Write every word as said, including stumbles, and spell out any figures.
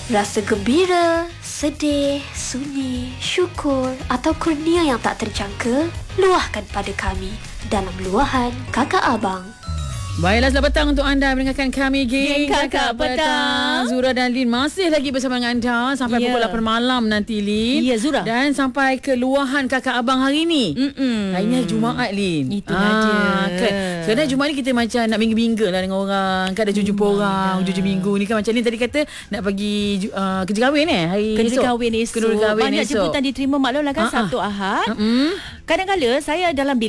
Rasa gembira, sedih, sunyi, syukur atau kurnia yang tak terjangka, luahkan pada kami dalam Luahan Kakak Abang. Baiklah, selamat petang untuk anda mendengarkan kami Geng Geng Kakak Petang. Zura dan Lin masih lagi bersama dengan anda sampai Ya. pukul lapan malam nanti, Lin. Ya, Zura. Dan sampai ke Luahan Kakak Abang hari ni. Mm-mm. Hari ni hari Jumaat, Lin. Itulah dia. Kan, sebenarnya Jumaat ni kita macam nak minggu-minggu lah dengan orang. Kan ada jumpa Hmm, orang, jumpa minggu ni kan. Macam Lin tadi kata nak pergi uh, kerja kahwin eh hari Kerja esok. kahwin esok. Kerja kahwin Banyak esok. jemputan diterima maklum lah kan. Ah, ah. Sabtu Ahad. Mm-mm. Kadang-kadang saya dalam